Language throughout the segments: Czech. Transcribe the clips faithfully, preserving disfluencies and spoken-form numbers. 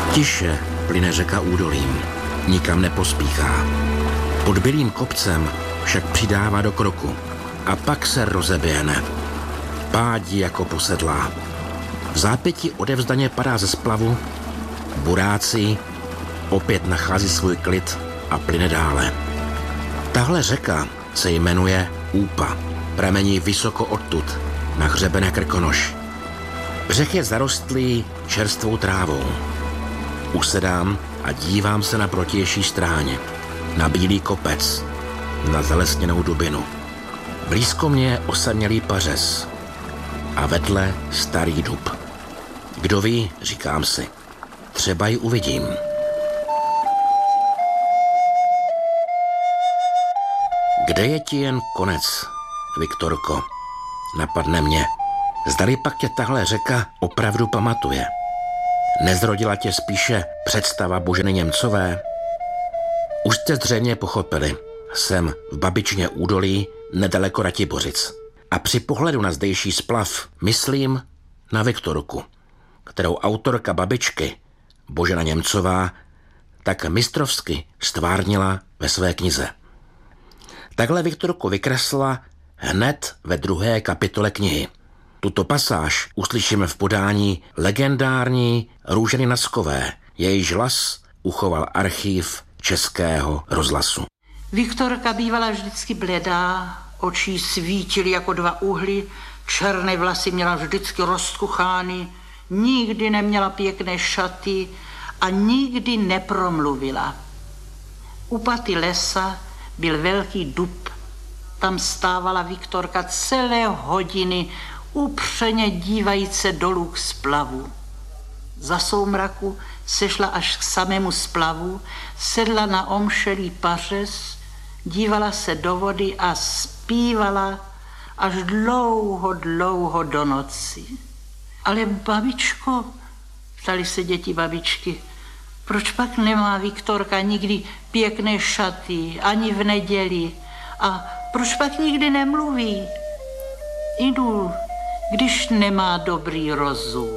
Tiše plyne řeka údolím, nikam nepospíchá. Pod bílým kopcem však přidává do kroku a pak se rozeběhne. Pádí jako posedlá. V zápětí odevzdaně padá ze splavu, burácí, opět nachází svůj klid a plyne dále. Tahle řeka se jmenuje Úpa. Pramení vysoko odtud, na hřebene Krkonoš. Břeh je zarostlý čerstvou trávou. Usedám a dívám se na protější stráně, na bílý kopec, na zalesněnou dubinu. Blízko mě je osamělý pařez a vedle starý dub. Kdo ví, říkám si, třeba ji uvidím. Kde je ti jen konec, Viktorko? Napadne mě. Zdali pak tě tahle řeka opravdu pamatuje. Nezrodila tě spíše představa Boženy Němcové? Už jste zřejmě pochopili. Jsem v Babičině údolí, nedaleko Ratibořic. A při pohledu na zdejší splav myslím na Viktorku, kterou autorka Babičky, Božena Němcová, tak mistrovsky stvárnila ve své knize. Takhle Viktorku vykreslila hned ve druhé kapitole knihy. Tuto pasáž uslyšíme v podání legendární Růženy Naskové, jejíž hlas uchoval archív Českého rozhlasu. Viktorka bývala vždycky bledá, oči svítily jako dva uhly, černé vlasy měla vždycky rozkuchány, nikdy neměla pěkné šaty a nikdy nepromluvila. U paty lesa byl velký dub. Tam stávala Viktorka celé hodiny, upřeně dívajíce dolů k splavu. Za soumraku sešla až k samému splavu, sedla na omšelý pařez, dívala se do vody a zpívala až dlouho, dlouho do noci. Ale babičko, ptali se děti babičky, proč pak nemá Viktorka nikdy pěkné šaty, ani v neděli? A proč pak nikdy nemluví? Jdu, když nemá dobrý rozum.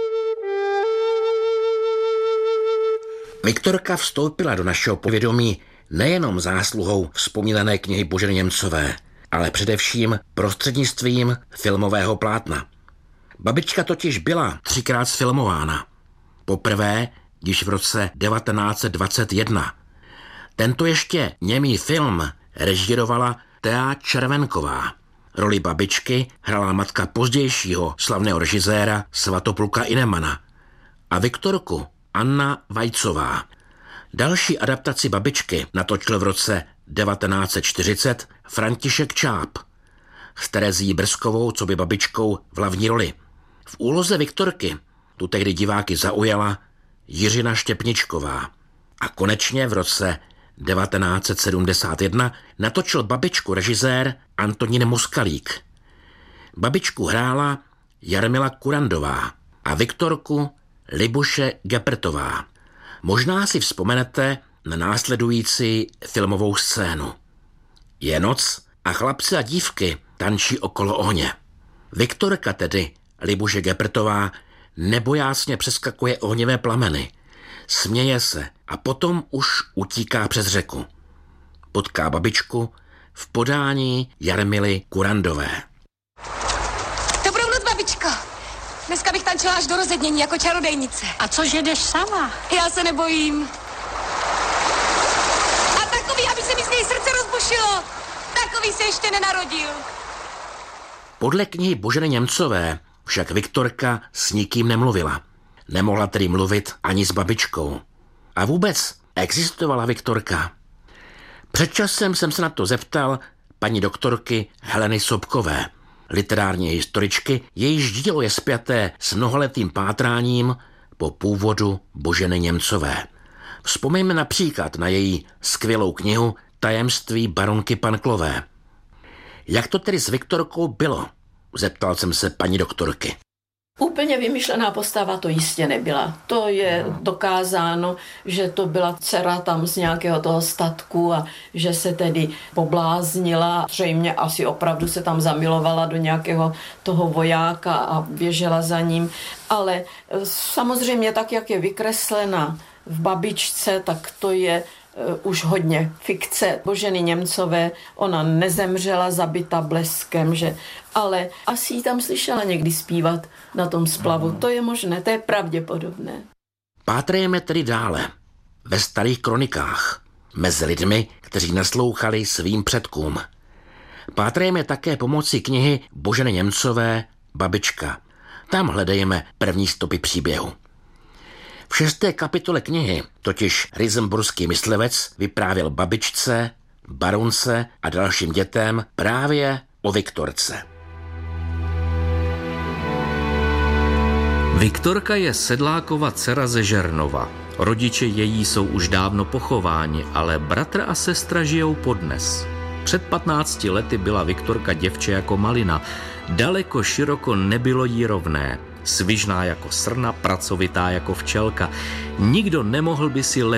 Viktorka vstoupila do našeho povědomí nejenom zásluhou vzpomínané knihy Boženy Němcové, ale především prostřednictvím filmového plátna. Babička totiž byla třikrát sfilmována. Poprvé, když v roce devatenáct set dvacet jedna. Tento ještě němý film režírovala Thea Červenková. Roli babičky hrála matka pozdějšího slavného režiséra Svatopluka Inemana a Viktorku Anna Vajcová. Další adaptaci Babičky natočil v roce devatenáct set čtyřicet František Čáp s Terezí Brzkovou coby babičkou v hlavní roli. V úloze Viktorky tu tehdy diváky zaujala Jiřina Štěpničková. A konečně v roce devatenáct set sedmdesát jedna natočil Babičku režisér Antonín Moskalík. Babičku hrála Jarmila Kurandová a Viktorku Libuše Gepertová. Možná si vzpomenete na následující filmovou scénu. Je noc a chlapci a dívky tančí okolo ohně. Viktorka, tedy Libuše Gepertová, nebojácně přeskakuje ohnivé plameny. Směje se a potom už utíká přes řeku. Potká babičku v podání Jarmily Kurandové. Dobrou noc, babičko. Dneska bych tančila až do rozednění jako čarodejnice. A cože jdeš sama? Já se nebojím. A takový, aby se mi z něj srdce rozbušilo. Takový se ještě nenarodil. Podle knihy Boženy Němcové však Viktorka s nikým nemluvila. Nemohla tedy mluvit ani s babičkou. A vůbec existovala Viktorka? Před časem jsem se na to zeptal paní doktorky Heleny Sobkové, literární historičky, jejíž dílo je spjaté s mnohaletým pátráním po původu Boženy Němcové. Vzpomeňme například na její skvělou knihu Tajemství baronky Panklové. Jak to tedy s Viktorkou bylo? Zeptal jsem se paní doktorky. Úplně vymyšlená postava to jistě nebyla. To je dokázáno, že to byla dcera tam z nějakého toho statku a že se tedy pobláznila. Zřejmě asi opravdu se tam zamilovala do nějakého toho vojáka a běžela za ním. Ale samozřejmě tak, jak je vykreslena v Babičce, tak to je už hodně fikce Boženy Němcové. Ona nezemřela zabita bleskem, že? Ale asi ji tam slyšela někdy zpívat na tom splavu. To je možné, to je pravděpodobné. Pátrejme tedy dále. Ve starých kronikách. Mezi lidmi, kteří naslouchali svým předkům. Pátrejme také pomocí knihy Boženy Němcové Babička. Tam hledejme první stopy příběhu. V šesté kapitole knihy totiž Rizemburský myslivec vyprávěl babičce, baronce a dalším dětem právě o Viktorce. Viktorka je Sedlákova dcera ze Žernova. Rodiče její jsou už dávno pochováni, ale bratr a sestra žijou podnes. Před patnácti lety byla Viktorka děvče jako malina. Daleko široko nebylo jí rovné. Svižná jako srna, pracovitá jako včelka. Nikdo nemohl by si lepší